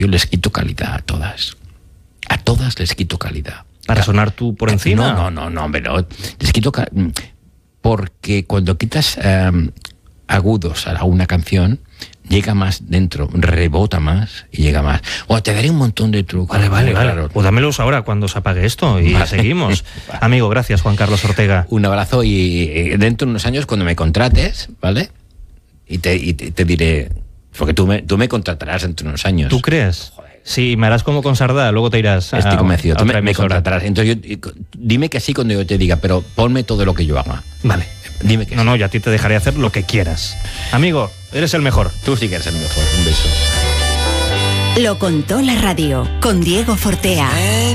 yo les quito calidad a todas. A todas les quito calidad. ¿Para sonar tú por encima? No, hombre, no. Les quito porque cuando quitas agudos a una canción, llega más dentro, rebota más y llega más. O te daré un montón de trucos. Vale. Pues dámelos ahora cuando se apague esto y seguimos. Amigo, gracias, Juan Carlos Ortega. Un abrazo y dentro de unos años cuando me contrates, ¿vale? Y te diré, porque tú me contratarás dentro de unos años. ¿Tú crees? Joder. Sí, me harás como con Sardá, luego te irás. Estoy convencido, tú me emisora. contratarás. Entonces dime que sí cuando yo te diga, pero ponme todo lo que yo haga. Vale. Dime que sí. No, yo a ti te dejaré hacer lo que quieras. Amigo, eres el mejor. Tú sí que eres el mejor. Un beso. Lo contó la radio con Diego Fortea.